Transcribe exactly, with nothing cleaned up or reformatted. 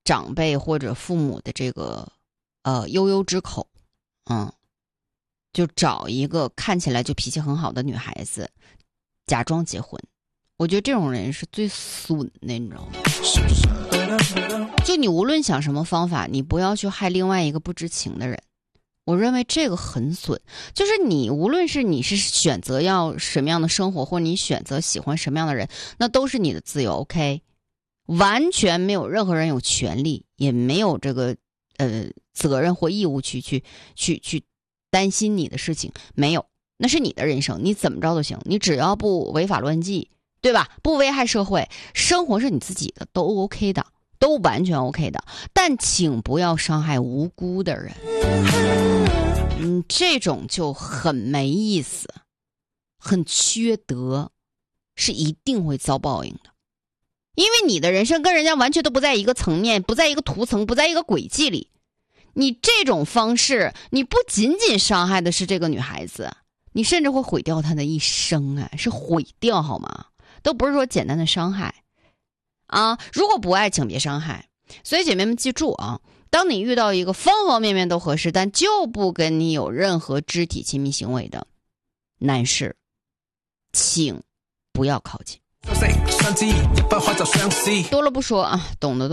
长辈或者父母的这个呃悠悠之口，嗯，就找一个看起来就脾气很好的女孩子，假装结婚。我觉得这种人是最损的，你知道吗？就你无论想什么方法，你不要去害另外一个不知情的人。我认为这个很损，就是你无论是你是选择要什么样的生活，或者你选择喜欢什么样的人，那都是你的自由 ，OK？ 完全没有任何人有权利，也没有这个呃责任或义务去去去去担心你的事情，没有，那是你的人生，你怎么着都行，你只要不违法乱纪，对吧？不危害社会，生活是你自己的，都 OK 的。都完全 OK 的，但请不要伤害无辜的人。嗯，这种就很没意思，很缺德，是一定会遭报应的。因为你的人生跟人家完全都不在一个层面，不在一个图层，不在一个轨迹里。你这种方式，你不仅仅伤害的是这个女孩子，你甚至会毁掉她的一生，哎，是毁掉好吗？都不是说简单的伤害。啊，如果不爱，请别伤害。所以姐妹们记住啊，当你遇到一个方方面面都合适，但就不跟你有任何肢体亲密行为的男士，请不要靠近。多了不说啊，懂得都